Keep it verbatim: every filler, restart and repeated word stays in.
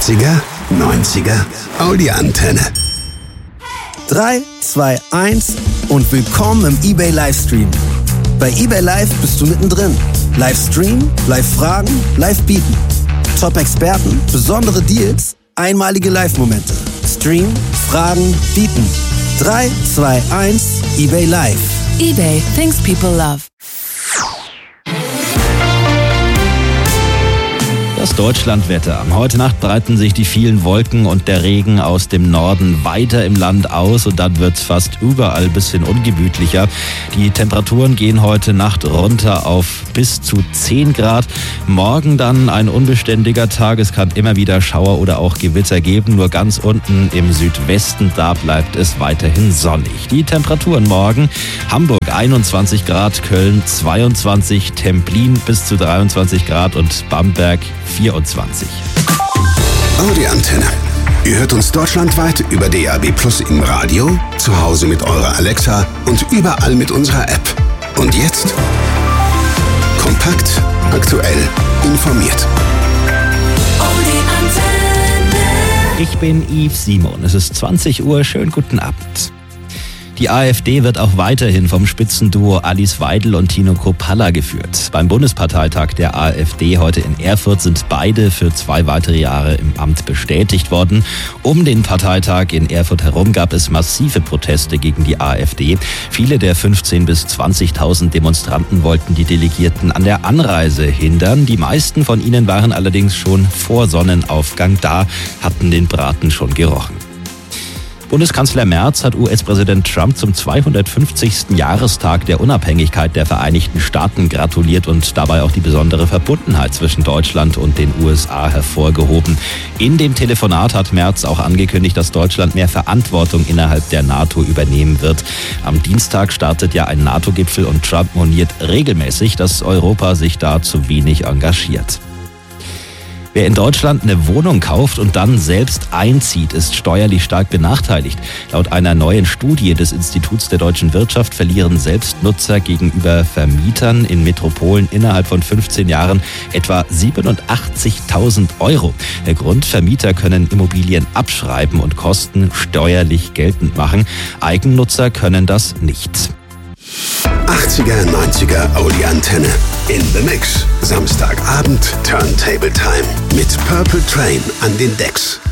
achtziger, neunziger, Audi-Antenne. drei, zwei, eins und willkommen im eBay Livestream. Bei eBay Live bist du mittendrin. Livestream, Live-Fragen, Live-Bieten. Top-Experten, besondere Deals, einmalige Live-Momente. Stream, Fragen, Bieten. drei, zwei, eins, eBay Live. eBay, things people love. Das Deutschlandwetter. Heute Nacht breiten sich die vielen Wolken und der Regen aus dem Norden weiter im Land aus und dann wird es fast überall ein bisschen ungemütlicher. Die Temperaturen gehen heute Nacht runter auf bis zu zehn Grad. Morgen dann ein unbeständiger Tag. Es kann immer wieder Schauer oder auch Gewitter geben. Nur ganz unten im Südwesten, da bleibt es weiterhin sonnig. Die Temperaturen morgen: Hamburg einundzwanzig Grad, Köln zweiundzwanzig, Templin bis zu dreiundzwanzig Grad und Bamberg vierundzwanzig. Audi-Antenne. Ihr hört uns deutschlandweit über D A B Plus im Radio, zu Hause mit eurer Alexa und überall mit unserer App. Und jetzt kompakt, aktuell, informiert. Ich bin Yves Simon. Es ist zwanzig Uhr. Schönen guten Abend. Die AfD wird auch weiterhin vom Spitzenduo Alice Weidel und Tino Kruppalla geführt. Beim Bundesparteitag der AfD heute in Erfurt sind beide für zwei weitere Jahre im Amt bestätigt worden. Um den Parteitag in Erfurt herum gab es massive Proteste gegen die AfD. Viele der fünfzehntausend bis zwanzigtausend Demonstranten wollten die Delegierten an der Anreise hindern. Die meisten von ihnen waren allerdings schon vor Sonnenaufgang da, hatten den Braten schon gerochen. Bundeskanzler Merz hat U S-Präsident Trump zum zweihundertfünfzigsten Jahrestag der Unabhängigkeit der Vereinigten Staaten gratuliert und dabei auch die besondere Verbundenheit zwischen Deutschland und den U S A hervorgehoben. In dem Telefonat hat Merz auch angekündigt, dass Deutschland mehr Verantwortung innerhalb der NATO übernehmen wird. Am Dienstag startet ja ein NATO-Gipfel und Trump moniert regelmäßig, dass Europa sich da zu wenig engagiert. Wer in Deutschland eine Wohnung kauft und dann selbst einzieht, ist steuerlich stark benachteiligt. Laut einer neuen Studie des Instituts der deutschen Wirtschaft verlieren Selbstnutzer gegenüber Vermietern in Metropolen innerhalb von fünfzehn Jahren etwa siebenundachtzigtausend Euro. Der Grund: Vermieter können Immobilien abschreiben und Kosten steuerlich geltend machen. Eigennutzer können das nicht. achtziger, neunziger Audi-Antenne. In the Mix. Samstagabend Turntable Time mit Purple Train an den Decks.